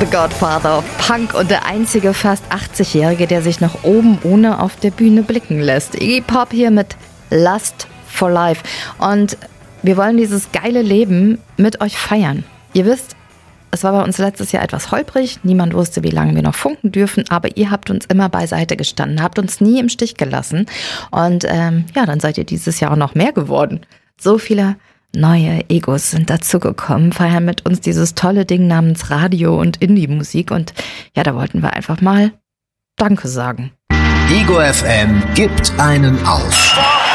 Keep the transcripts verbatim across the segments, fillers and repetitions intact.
The Godfather of Punk und der einzige fast achtzigjährige, der sich nach oben ohne auf der Bühne blicken lässt. Iggy Pop hier mit Lust for Life. Und wir wollen dieses geile Leben mit euch feiern. Ihr wisst, es war bei uns letztes Jahr etwas holprig. Niemand wusste, wie lange wir noch funken dürfen. Aber ihr habt uns immer beiseite gestanden, habt uns nie im Stich gelassen. Und ähm, ja, dann seid ihr dieses Jahr auch noch mehr geworden. So viele neue Egos sind dazugekommen, feiern mit uns dieses tolle Ding namens Radio und Indie-Musik. Und ja, da wollten wir einfach mal Danke sagen. Ego F M gibt einen auf.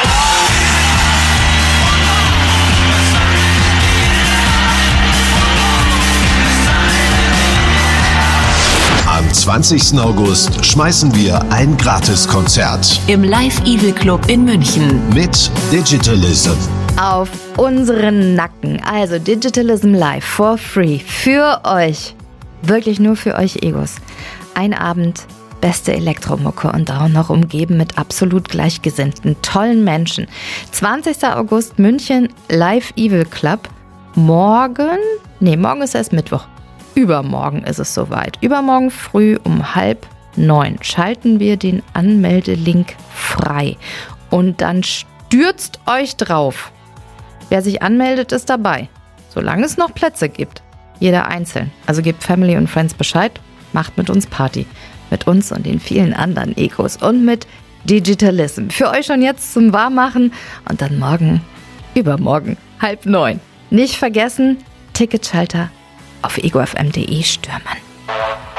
Am zwanzigsten August schmeißen wir ein Gratiskonzert im Live Evil Club in München mit Digitalism. Auf unseren Nacken. Also Digitalism Live for free. Für euch. Wirklich nur für euch Egos. Ein Abend, beste Elektromucke und auch noch umgeben mit absolut gleichgesinnten, tollen Menschen. zwanzigsten August München, Live Evil Club. Morgen, nee, morgen ist erst Mittwoch. Übermorgen ist es soweit. Übermorgen früh um halb neun schalten wir den Anmeldelink frei. Und dann stürzt euch drauf. Wer sich anmeldet, ist dabei. Solange es noch Plätze gibt. Jeder einzeln. Also gebt Family und Friends Bescheid. Macht mit uns Party. Mit uns und den vielen anderen Egos. Und mit Digitalism. Für euch schon jetzt zum Warmmachen. Und dann morgen, übermorgen, halb neun. Nicht vergessen, Ticketschalter auf ego f m punkt de stürmen.